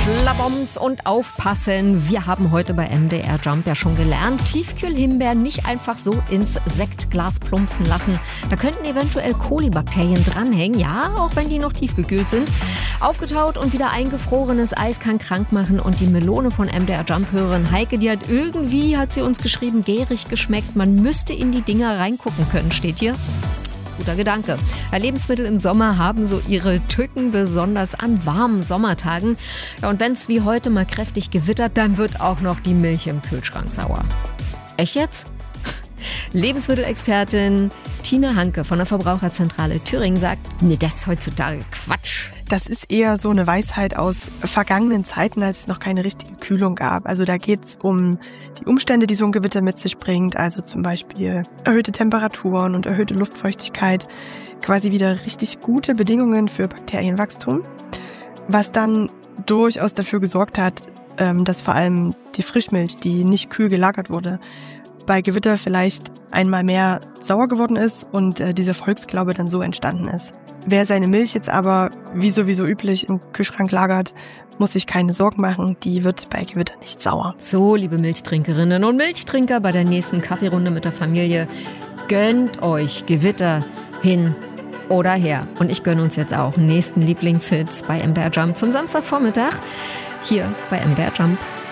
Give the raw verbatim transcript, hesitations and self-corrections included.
Schlaboms und aufpassen. Wir haben heute bei M D R Jump ja schon gelernt, Tiefkühlhimbeeren nicht einfach so ins Sektglas plumpsen lassen. Da könnten eventuell Kolibakterien dranhängen, ja, auch wenn die noch tiefgekühlt sind. Aufgetaut und wieder eingefrorenes Eis kann krank machen und die Melone von M D R Jump-Hörerin Heike, die hat irgendwie, hat sie uns geschrieben, gärig geschmeckt. Man müsste in die Dinger reingucken können, steht hier. Guter Gedanke. Lebensmittel im Sommer haben so ihre Tücken, besonders an warmen Sommertagen. Ja, und wenn es wie heute mal kräftig gewittert, dann wird auch noch die Milch im Kühlschrank sauer. Echt jetzt? Lebensmittelexpertin Tina Hanke von der Verbraucherzentrale Thüringen sagt, nee, das ist heutzutage Quatsch. Das ist eher so eine Weisheit aus vergangenen Zeiten, als es noch keine richtige Kühlung gab. Also da geht es um die Umstände, die so ein Gewitter mit sich bringt. Also zum Beispiel erhöhte Temperaturen und erhöhte Luftfeuchtigkeit. Quasi wieder richtig gute Bedingungen für Bakterienwachstum. Was dann durchaus dafür gesorgt hat, dass vor allem die Frischmilch, die nicht kühl gelagert wurde, bei Gewitter vielleicht einmal mehr sauer geworden ist und äh, dieser Volksglaube dann so entstanden ist. Wer seine Milch jetzt aber, wie sowieso üblich, im Kühlschrank lagert, muss sich keine Sorgen machen, die wird bei Gewitter nicht sauer. So, liebe Milchtrinkerinnen und Milchtrinker, bei der nächsten Kaffeerunde mit der Familie, gönnt euch Gewitter hin oder her. Und ich gönne uns jetzt auch einen nächsten Lieblingshit bei M D R Jump zum Samstagvormittag hier bei M D R Jump.